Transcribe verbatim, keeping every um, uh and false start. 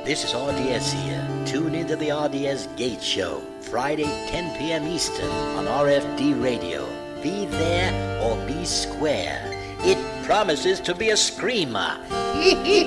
This is R D S here. Tune into the R D S Gate Show, Friday, ten p.m. Eastern on R F D Radio. Be there or be square. It promises to be a screamer.